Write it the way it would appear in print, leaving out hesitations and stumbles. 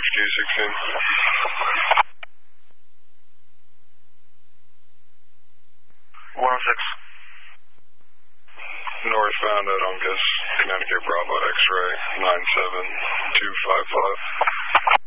Rescue 16. 106. Northbound at Uncas, Connecticut Bravo X-ray 97255.